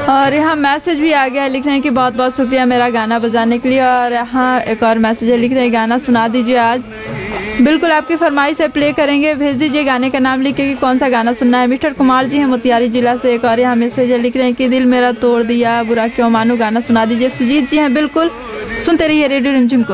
और यहाँ मैसेज भी आ गया है, लिख रहे हैं कि बहुत बहुत शुक्रिया मेरा गाना बजाने के लिए। और यहाँ एक और मैसेज है, लिख रहे हैं गाना सुना दीजिए आज। बिल्कुल आपकी फरमाइश है, प्ले करेंगे। भेज दीजिए गाने का नाम लिख के कि कौन सा गाना सुनना है। मिस्टर कुमार जी हैं मोतिहारी जिला से। एक और यहाँ मैसेज है, लिख रहे हैं कि दिल मेरा तोड़ दिया बुरा क्यों मानू, गाना सुना दीजिए। सुजीत जी हैं, बिल्कुल सुनते रहिए रेडियो रिमझिम को।